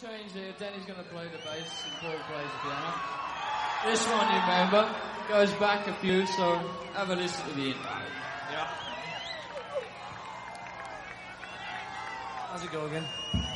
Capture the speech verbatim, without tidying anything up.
change here. Danny's going to play the bass and Paul plays the piano. This one, you remember, goes back a few, so have a listen to the intro. Yeah. How's it go again?